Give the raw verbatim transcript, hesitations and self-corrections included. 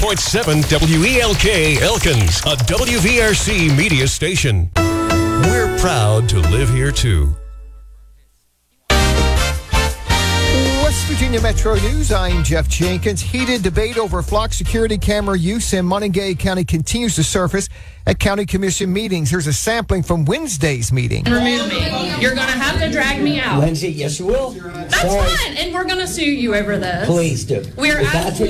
point seven W E L K Elkins, a W V R C media station. We're proud to live here, too. West Virginia Metro News, I'm Jeff Jenkins. Heated debate over flock security camera use in Montague County continues to surface at county commission meetings. Here's a sampling from Wednesday's meeting. Remove me. You're going to have to drag me out. Lindsay, yes you will. That's Sorry. fine, and we're going to sue you over this. Please do. We're If that's asking